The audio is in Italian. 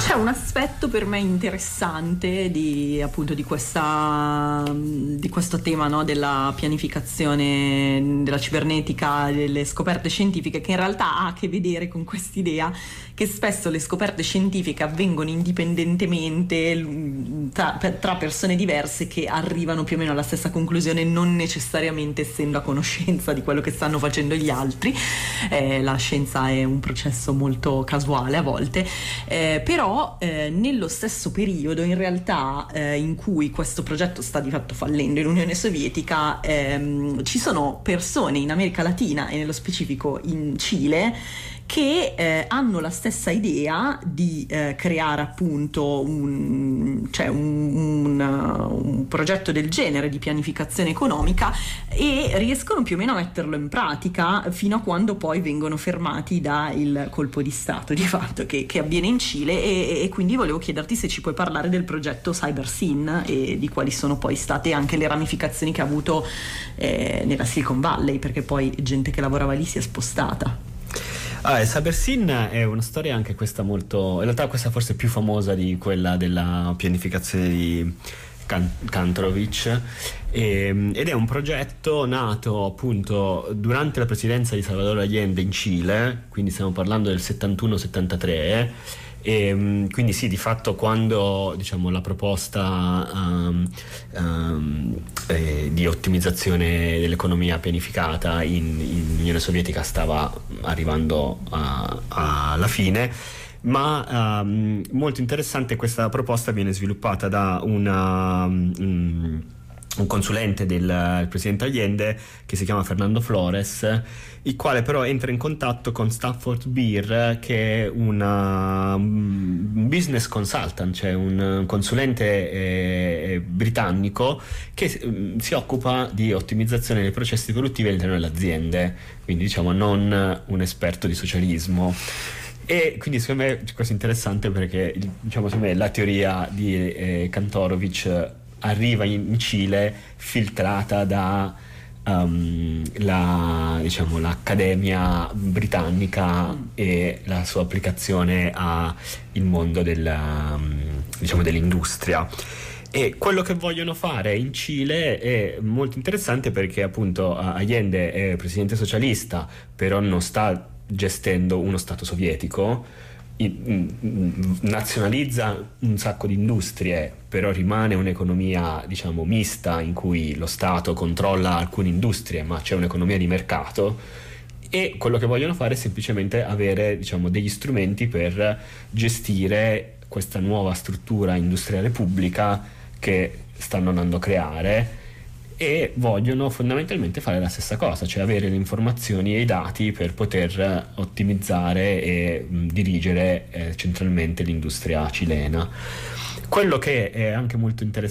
C'è un aspetto per me interessante di questo tema, no, della pianificazione, della cibernetica, delle scoperte scientifiche, che in realtà ha a che vedere con quest'idea che spesso le scoperte scientifiche avvengono indipendentemente tra persone diverse che arrivano più o meno alla stessa conclusione, non necessariamente essendo a conoscenza di quello che stanno facendo gli altri. La scienza è un processo molto casuale a volte, però nello stesso periodo, in realtà, in cui questo progetto sta di fatto fallendo in Unione Sovietica, ci sono persone in America Latina e nello specifico in Cile che hanno la stessa idea di creare appunto un progetto del genere di pianificazione economica, e riescono più o meno a metterlo in pratica fino a quando poi vengono fermati dal colpo di Stato di fatto che avviene in Cile, e quindi volevo chiederti se ci puoi parlare del progetto CyberSyn e di quali sono poi state anche le ramificazioni che ha avuto nella Silicon Valley, perché poi gente che lavorava lì si è spostata. CyberSyn è una storia anche questa molto, in realtà questa forse più famosa di quella della pianificazione di Kantorovich, ed è un progetto nato appunto durante la presidenza di Salvador Allende in Cile, quindi stiamo parlando del 71-73. E quindi sì, di fatto quando diciamo la proposta di ottimizzazione dell'economia pianificata in Unione Sovietica stava arrivando alla fine, ma molto interessante, questa proposta viene sviluppata da un consulente del presidente Allende che si chiama Fernando Flores, il quale però entra in contatto con Stafford Beer, che è un business consultant, cioè un consulente britannico che si occupa di ottimizzazione dei processi produttivi all'interno delle aziende, quindi diciamo non un esperto di socialismo. E quindi secondo me questo è interessante perché diciamo secondo me la teoria di Kantorovich arriva in Cile filtrata da l'accademia britannica e la sua applicazione al mondo dell'industria. E quello che vogliono fare in Cile è molto interessante perché appunto Allende è presidente socialista, però non sta gestendo uno stato sovietico, nazionalizza un sacco di industrie, però rimane un'economia diciamo mista in cui lo Stato controlla alcune industrie ma c'è un'economia di mercato, e quello che vogliono fare è semplicemente avere diciamo degli strumenti per gestire questa nuova struttura industriale pubblica che stanno andando a creare, e vogliono fondamentalmente fare la stessa cosa, cioè avere le informazioni e i dati per poter ottimizzare e dirigere centralmente l'industria cilena. Quello che è anche molto interessante